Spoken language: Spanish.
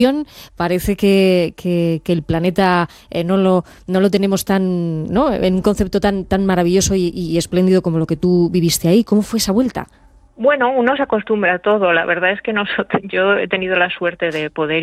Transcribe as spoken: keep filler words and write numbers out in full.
Parece que, que, que el planeta eh, no lo no lo tenemos tan, ¿no?, en un concepto tan tan maravilloso y, y espléndido como lo que tú viviste ahí. ¿Cómo fue esa vuelta? Bueno, uno se acostumbra a todo. La verdad es que nosotros, yo he tenido la suerte de poder